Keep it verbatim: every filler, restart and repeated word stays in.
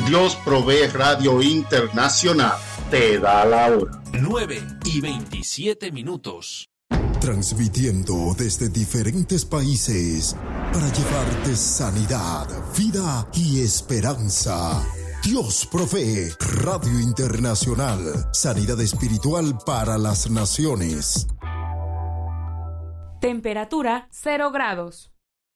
Dios Provee Radio Internacional te da la hora. nueve y veintisiete minutos. Transmitiendo desde diferentes países para llevarte sanidad, vida y esperanza. Dios Provee Radio Internacional. Sanidad espiritual para las naciones. Temperatura cero grados.